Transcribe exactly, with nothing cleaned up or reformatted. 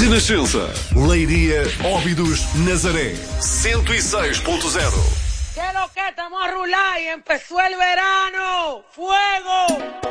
Renascença, Leiria, Óbidos, Nazaré, cento e seis ponto zero. ¿Qué es lo que estamos a rular y empezó el verano? ¡Fuego!